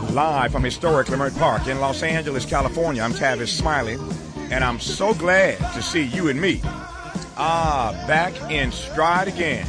Live from historic Leimert Park in Los Angeles, California, I'm Tavis Smiley, and I'm so glad to see you and me. Back in stride again.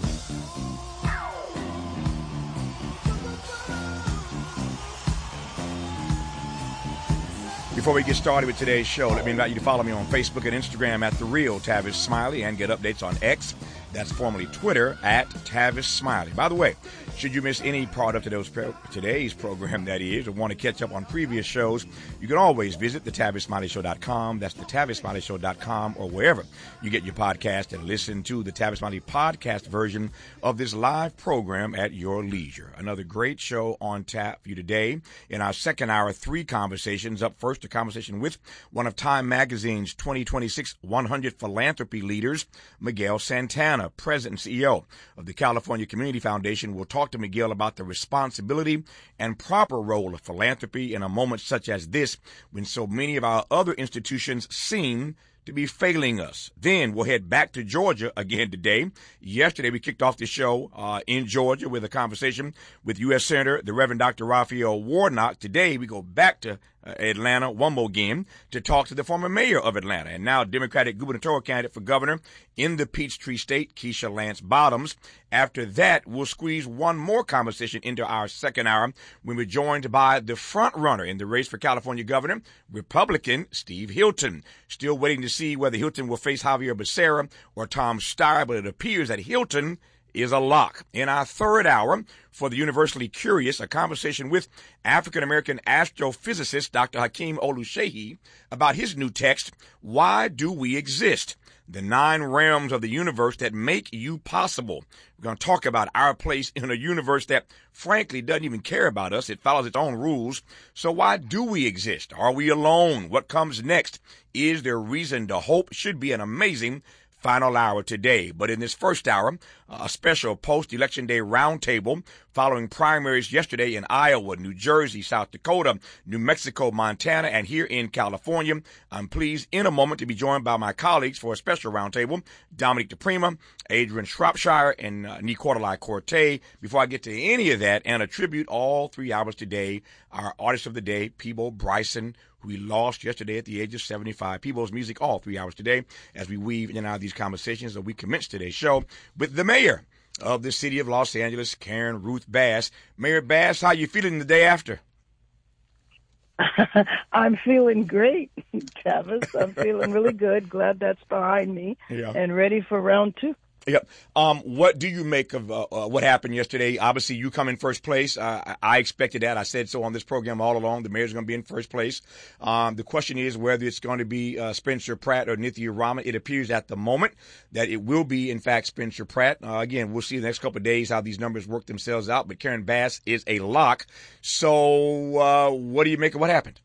Before we get started with today's show, let me invite you to follow me on Facebook and Instagram at The Real Tavis Smiley and get updates on X, that's formerly Twitter, at Tavis Smiley. By the way, should you miss any part of today's program, that is, or want to catch up on previous shows, you can always visit thetavisSmileyShow.com. That's thetavisSmileyShow.com, or wherever you get your podcast, and listen to the Tavis Smiley podcast version of this live program at your leisure. Another great show on tap for you today. In our second hour, 3 conversations. Up first, a conversation with one of Time Magazine's 2026 100 philanthropy leaders, Miguel Santana, President and CEO of the California Community Foundation. We'll talk to Miguel about the responsibility and proper role of philanthropy in a moment such as this, when so many of our other institutions seem to be failing us. Then we'll head back to Georgia again today. Yesterday, we kicked off the show in Georgia with a conversation with U.S. Senator, the Reverend Dr. Raphael Warnock. Today, we go back to Atlanta one more game to talk to the former mayor of Atlanta and now Democratic gubernatorial candidate for governor in the Peachtree State, Keisha Lance Bottoms. After that, we'll squeeze one more conversation into our second hour when we're joined by the front runner in the race for California governor, Republican Steve Hilton. Still waiting to see whether Hilton will face Javier Becerra or Tom Steyer, but it appears that Hilton is a lock. In our third hour, for the universally curious, a conversation with African-American astrophysicist Dr. Hakeem Oluseyi about his new text, Why Do We Exist? The 9 realms of the universe that make you possible. We're going to talk about our place in a universe that, frankly, doesn't even care about us. It follows its own rules. So why do we exist? Are we alone? What comes next? Is there reason to hope? Should be an amazing final hour today. But in this first hour, a special post-election day roundtable following primaries yesterday in Iowa, New Jersey, South Dakota, New Mexico, Montana, and here in California. I'm pleased in a moment to be joined by my colleagues for a special roundtable, Dominique DePrima, Adrian Shropshire, and Nicordelai Corte. Before I get to any of that, and attribute all 3 hours today, our artist of the day, Peebo Bryson, who we lost yesterday at the age of 75. Peebo's music all 3 hours today as we weave in and out of these conversations. So we commence today's show with the mayor of the city of Los Angeles, Karen Ruth Bass. Mayor Bass, how you feeling the day after? I'm feeling great, Tavis. I'm feeling really good. Glad that's behind me and ready for round 2. Yep. What do you make of what happened yesterday? Obviously, you come in first place. I expected that. I said so on this program all along. The mayor's going to be in first place. The question is whether it's going to be Spencer Pratt or Nithya Raman. It appears at the moment that it will be, in fact, Spencer Pratt. Again, we'll see in the next couple of days how these numbers work themselves out. But Karen Bass is a lock. So what do you make of what happened?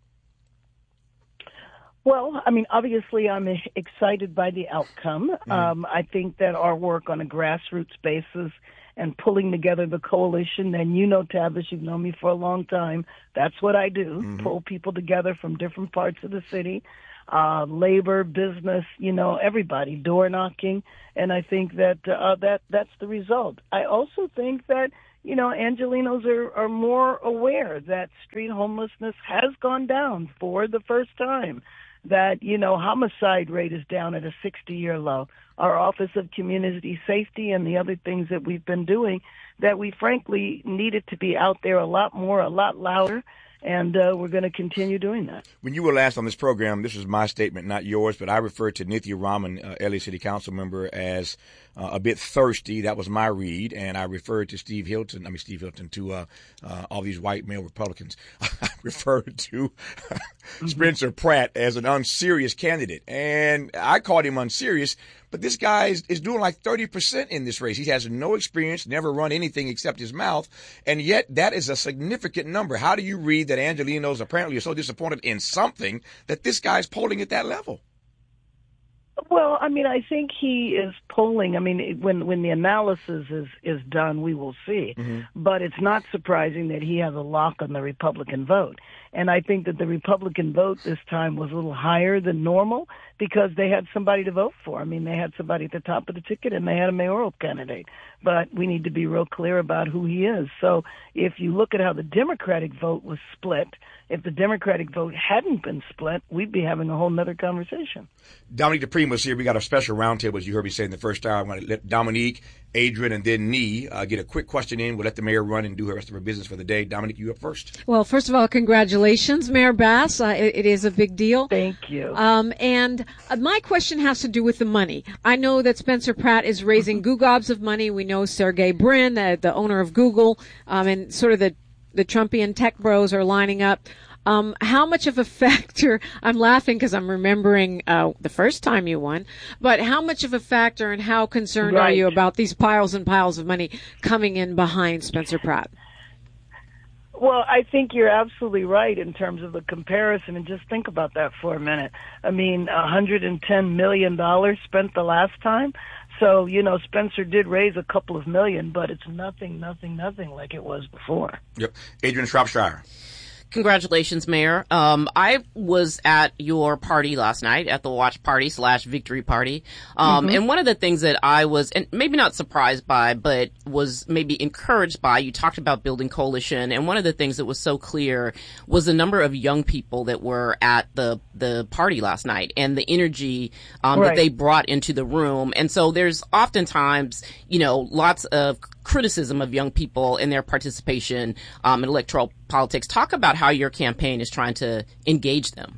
Well, I mean, obviously, I'm excited by the outcome. I think that our work on a grassroots basis and pulling together the coalition, and you know, Tavis, you've known me for a long time. That's what I do, pull people together from different parts of the city, labor, business, you know, everybody, door knocking. And I think that that's the result. I also think that, you know, Angelenos are more aware that street homelessness has gone down for the first time. That, you know, homicide rate is down at a 60-year low. Our Office of Community Safety and the other things that we've been doing, that we frankly needed to be out there a lot more, a lot louder, and we're going to continue doing that. When you were last on this program, this was my statement, not yours, but I referred to Nithya Raman, LA City Council member, as a bit thirsty. That was my read, and I referred to Steve Hilton to all these white male Republicans. I referred to Spencer Pratt as an unserious candidate, and I called him unserious. But this guy is doing like 30% in this race. He has no experience, never run anything except his mouth, and yet that is a significant number. How do you read that Angelenos apparently are so disappointed in something that this guy's polling at that level? Well, I mean, I think he is polling. I mean, when the analysis is done, we will see. Mm-hmm. But it's not surprising that he has a lock on the Republican vote. And I think that the Republican vote this time was a little higher than normal because they had somebody to vote for. I mean, they had somebody at the top of the ticket and they had a mayoral candidate. But we need to be real clear about who he is. So if you look at how the Democratic vote was split, if the Democratic vote hadn't been split, we'd be having a whole nother conversation. Dominique Dupree was here. We got a special roundtable, as you heard me say in the first hour. I'm going to let Dominique, Adrian, and then Nee get a quick question in. We'll let the mayor run and do her rest of her business for the day. Dominique, you up first. Well, first of all, congratulations, Mayor Bass. It is a big deal. Thank you. And my question has to do with the money. I know that Spencer Pratt is raising goo-gobs of money. We know Sergey Brin, the owner of Google, and sort of the Trumpian tech bros are lining up. How much of a factor, I'm laughing because I'm remembering the first time you won, but how much of a factor and how concerned are you about these piles and piles of money coming in behind Spencer Pratt? Well, I think you're absolutely right in terms of the comparison, and just think about that for a minute. I mean, $110 million spent the last time. So, Spencer did raise a couple of million, but it's nothing like it was before. Yep. Adrian Shropshire. Congratulations, Mayor. I was at your party last night, at the watch party / victory party. And one of the things that I was, and maybe not surprised by, but was maybe encouraged by, you talked about building coalition. And one of the things that was so clear was the number of young people that were at the party last night and the energy, that they brought into the room. And so there's oftentimes, lots of criticism of young people and their participation in electoral politics. Talk about how your campaign is trying to engage them.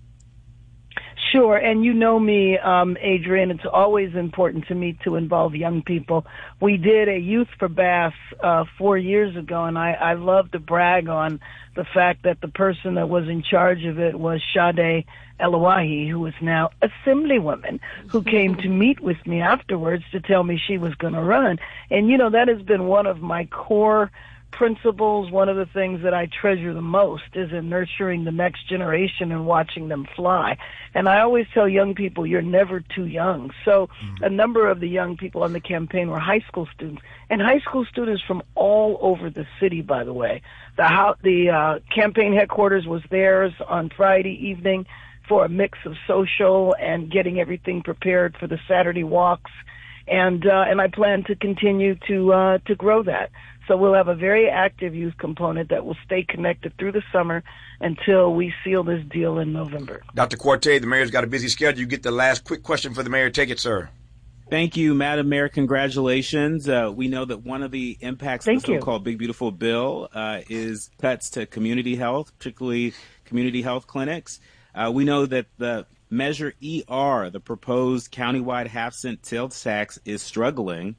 Sure, and you know me, Adrian, it's always important to me to involve young people. We did a Youth for Bass 4 years ago, and I love to brag on the fact that the person that was in charge of it was Sade Elawahi, who is now Assemblywoman, who came to meet with me afterwards to tell me she was going to run. And, that has been one of my core principles. One of the things that I treasure the most is in nurturing the next generation and watching them fly. And I always tell young people, you're never too young. So a number of the young people on the campaign were high school students, and high school students from all over the city, by the way. The campaign headquarters was theirs on Friday evening for a mix of social and getting everything prepared for the Saturday walks. And I plan to continue to grow that. So we'll have a very active youth component that will stay connected through the summer until we seal this deal in November. Dr. Quartey, the mayor's got a busy schedule. You get the last quick question for the mayor. Take it, sir. Thank you, Madam Mayor. Congratulations. We know that one of the impacts of the so-called Big Beautiful Bill is cuts to community health, particularly community health clinics. We know that the Measure ER, the proposed countywide half-cent sales tax, is struggling.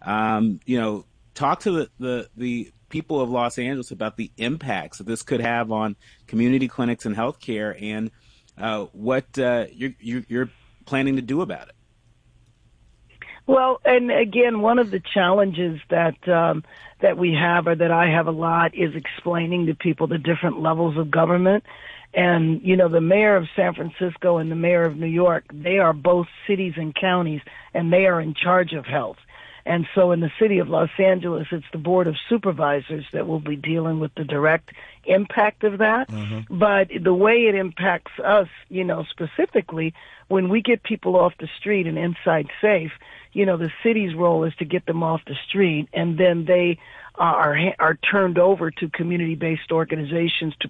Talk to the people of Los Angeles about the impacts that this could have on community clinics and healthcare, and what you're planning to do about it. Well, and again, one of the challenges that we have, or that I have a lot, is explaining to people the different levels of government. And, the mayor of San Francisco and the mayor of New York, they are both cities and counties, and they are in charge of health. And so in the city of Los Angeles, it's the Board of Supervisors that will be dealing with the direct impact of that. Mm-hmm. But the way it impacts us, specifically, when we get people off the street and inside safe, the city's role is to get them off the street, and then they are turned over to community-based organizations to